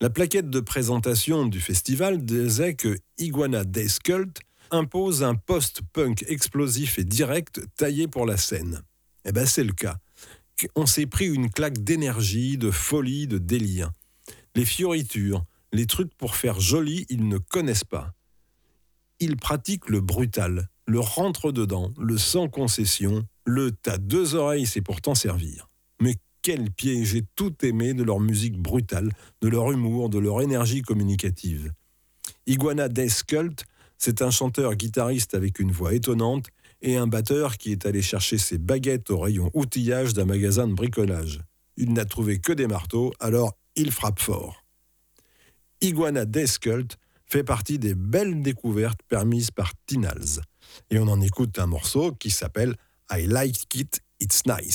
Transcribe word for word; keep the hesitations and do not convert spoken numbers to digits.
La plaquette de présentation du festival disait que Iguana Death Cult impose un post-punk explosif et direct taillé pour la scène. Eh ben c'est le cas. On s'est pris une claque d'énergie, de folie, de délire. Les fioritures, les trucs pour faire joli, ils ne connaissent pas. Ils pratiquent le brutal, le rentre-dedans, le sans concession, le « t'as deux oreilles, c'est pour t'en servir ». Mais quel pied, j'ai tout aimé de leur musique brutale, de leur humour, de leur énergie communicative. Iguana Death Cult, c'est un chanteur-guitariste avec une voix étonnante et un batteur qui est allé chercher ses baguettes au rayon outillage d'un magasin de bricolage. Il n'a trouvé que des marteaux, alors il frappe fort. Iguana Death Cult fait partie des belles découvertes permises par Tinals. Et on en écoute un morceau qui s'appelle « I Like It, It's Nice ».